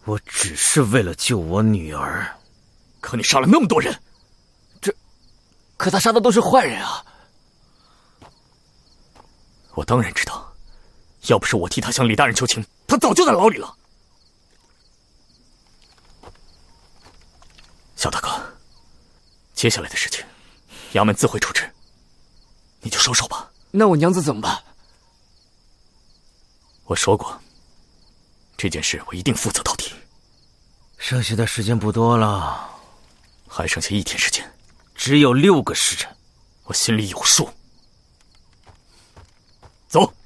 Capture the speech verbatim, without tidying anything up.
我只是为了救我女儿。 可你杀了那么多人， 这，可他杀的都是坏人啊！ 我当然知道，要不是我替他向李大人求情，他早就在牢里了。小大哥，接下来的事情，衙门自会处置，你就收手吧。 那我娘子怎么办？ 我说过，这件事我一定负责到底。 剩下的时间不多了， 还剩下一天时间， 只有六个时辰， 我心里有数。走。